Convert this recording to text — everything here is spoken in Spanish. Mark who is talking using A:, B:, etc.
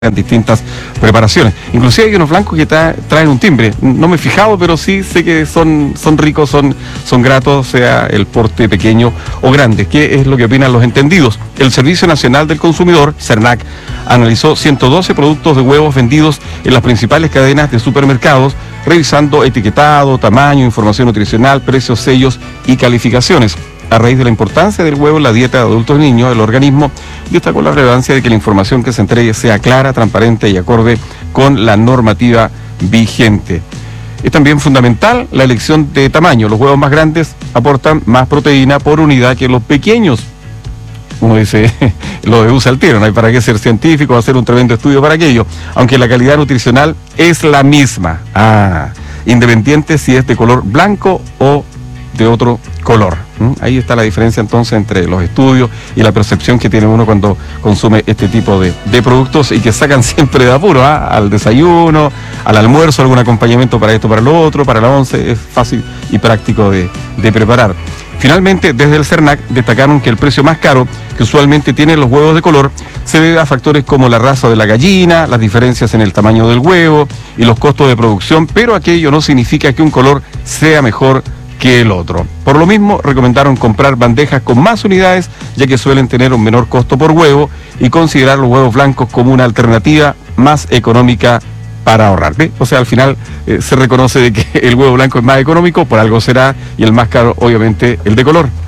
A: en distintas preparaciones. Inclusive hay unos blancos que traen un timbre. No me he fijado, pero sí sé que son ricos, son gratos, sea el porte pequeño o grande. ¿Qué es lo que opinan los entendidos? El Servicio Nacional del Consumidor, SERNAC, analizó 112 productos de huevos vendidos en las principales cadenas de supermercados, revisando etiquetado, tamaño, información nutricional, precios, sellos y calificaciones. A raíz de la importancia del huevo en la dieta de adultos y niños, el organismo destacó la relevancia de que la información que se entregue sea clara, transparente y acorde con la normativa vigente. Es también fundamental la elección de tamaño. Los huevos más grandes aportan más proteína por unidad que los pequeños. Uno dice, lo deduce al tiro, no hay para qué ser científico o hacer un tremendo estudio para aquello, aunque la calidad nutricional es la misma, independiente si es de color blanco o de otro color. Ahí está la diferencia entonces entre los estudios y la percepción que tiene uno cuando consume este tipo de productos y que sacan siempre de apuro, al desayuno, al almuerzo, algún acompañamiento para esto, para lo otro, para la once, es fácil y práctico de preparar. Finalmente, desde el SERNAC destacaron que el precio más caro que usualmente tienen los huevos de color se debe a factores como la raza de la gallina, las diferencias en el tamaño del huevo y los costos de producción, pero aquello no significa que un color sea mejor que el otro. Por lo mismo, recomendaron comprar bandejas con más unidades, ya que suelen tener un menor costo por huevo, y considerar los huevos blancos como una alternativa más económica para ahorrar. ¿Ve? O sea, al final se reconoce de que el huevo blanco es más económico, por algo será, y el más caro, obviamente, el de color.